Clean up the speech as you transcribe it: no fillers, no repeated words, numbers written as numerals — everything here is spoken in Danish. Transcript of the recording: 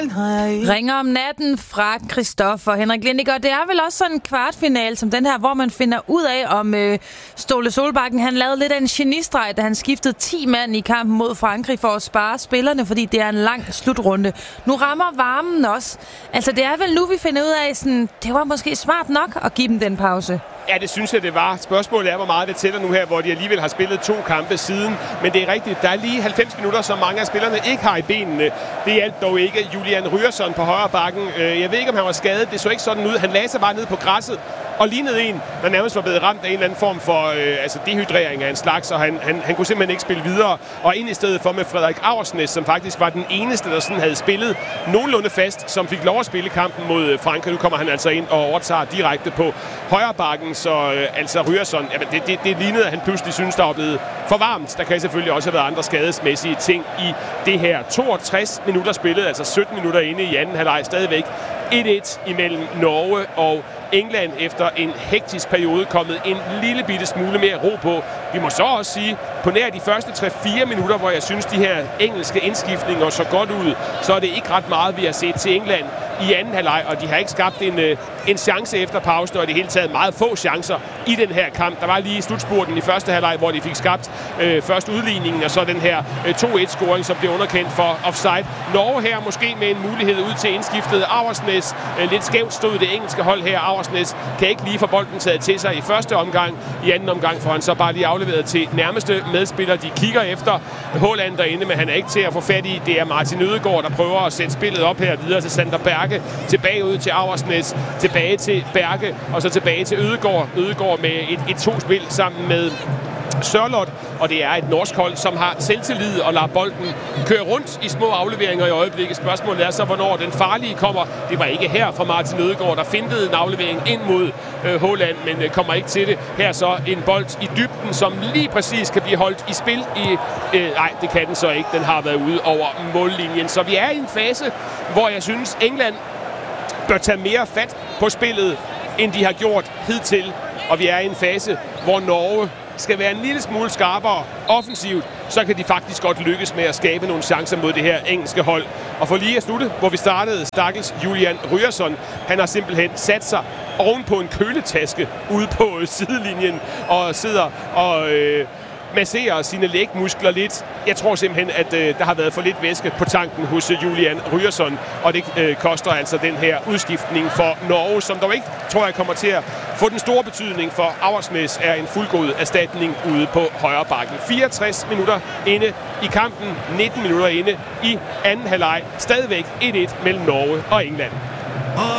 Ringer om natten fra Christoffer. Henrik Lindiger, det er vel også sådan en kvartfinal som den her, hvor man finder ud af, om Ståle Solbakken han lavede lidt af en genistreg, da han skiftede 10 mand i kampen mod Frankrig for at spare spillerne, fordi det er en lang slutrunde. Nu rammer varmen også. Altså det er vel nu, vi finder ud af, sådan, det var måske smart nok at give dem den pause. Ja, det synes jeg, det var. Spørgsmålet er, hvor meget det tæller nu her, hvor de alligevel har spillet 2 kampe siden. Men det er rigtigt. Der er lige 90 minutter, som mange af spillerne ikke har i benene. Det hjalp dog ikke. Julian Ryerson på højre bakken. Jeg ved ikke, om han var skadet. Det så ikke sådan ud. Han lagde sig bare ned på græsset og lignede en, der nærmest var blevet ramt af en eller anden form for dehydrering af en slags, og han kunne simpelthen ikke spille videre. Og ind i stedet for med Frederik Aursnes, som faktisk var den eneste, der sådan havde spillet nogenlunde fast, som fik lov at spille kampen mod Frankrig. Nu kommer han altså ind og overtager direkte på højre bakken, så altså Ryerson, det lignede, at han pludselig synes, der var blevet for varmt. Der kan selvfølgelig også have været andre skadesmæssige ting i det her. 62 minutter spillet, altså 17 minutter inde i anden halvleg, stadigvæk 1-1 imellem Norge og England efter en hektisk periode kommet en lille bitte smule mere ro på. Vi må så også sige, på nær de første 3-4 minutter, hvor jeg synes, de her engelske indskiftninger så godt ud, så er det ikke ret meget, vi har set til England i anden halvleg, og de har ikke skabt en chance efter pausen, og i det hele taget meget få chancer i den her kamp. Der var lige slutspurten i første halvleg, hvor de fik skabt først udligningen, og så den her 2-1-scoring, som blev underkendt for offside. Norge her måske med en mulighed ud til indskiftet. Aursnes, lidt skævt stod det engelske hold her. Aursnes kan ikke lige få bolden taget til sig i første omgang. I anden omgang får han så bare lige afleveret til nærmeste medspiller. De kigger efter Haaland derinde, men han er ikke til at få fat i. Det er Martin Ødegaard, der prøver at sætte spillet op her videre til Sander Berge. Tilbage ud til Aursnes, tilbage til Berge, og så tilbage til Ødegaard. Ødegaard med et 2-spil sammen med Sørloth, og det er et norsk hold, som har selvtillid og lader bolden køre rundt i små afleveringer i øjeblikket. Spørgsmålet er så, hvornår den farlige kommer. Det var ikke her fra Martin Ødegaard, der fintede en aflevering ind mod Haaland, men kommer ikke til det. Her så en bold i dybden, som lige præcis kan blive holdt i spil i... nej, det kan den så ikke. Den har været ude over mållinjen. Så vi er i en fase, hvor jeg synes, England bør tage mere fat på spillet, end de har gjort hidtil. Og vi er i en fase, hvor Norge skal være en lille smule skarpere offensivt, så kan de faktisk godt lykkes med at skabe nogle chancer mod det her engelske hold. Og for lige at slutte, hvor vi startede, stakkels Julian Ryerson, han har simpelthen sat sig oven på en køletaske ude på sidelinjen og sidder og masserer sine lægmuskler lidt. Jeg tror simpelthen, at der har været for lidt væske på tanken hos Julian Ryerson, og det koster altså den her udskiftning for Norge, som dog ikke, tror jeg, kommer til at få den store betydning, for Aursnes er en fuldgod erstatning ude på højre bakken. 64 minutter inde i kampen, 19 minutter inde i anden halvleg. Stadigvæk 1-1 mellem Norge og England.